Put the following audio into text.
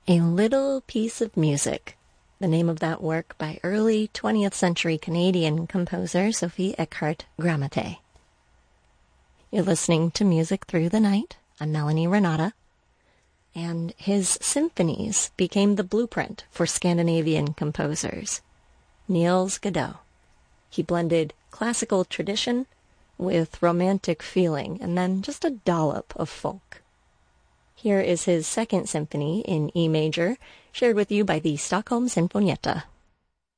A Little Piece of Music, the name of that work by early 20th century Canadian composer Sophie Eckhart Gramate. You're listening to Music Through the Night. I'm Melanie Renata. And his symphonies became the blueprint for Scandinavian composers. Niels Godot. He blended classical tradition with romantic feeling and then just a dollop of folk. Here is his second symphony in E major, shared with you by the Stockholm Sinfonietta.